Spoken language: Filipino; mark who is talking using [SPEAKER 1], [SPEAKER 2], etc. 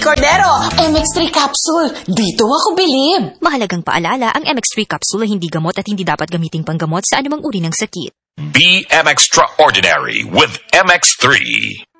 [SPEAKER 1] Cordero, MX3 capsule. Dito ako bilib.
[SPEAKER 2] Mahalagang paalala, ang MX3 capsule ay hindi gamot at hindi dapat gamiting panggamot sa anumang uri ng sakit.
[SPEAKER 3] Be extraordinary with MX3.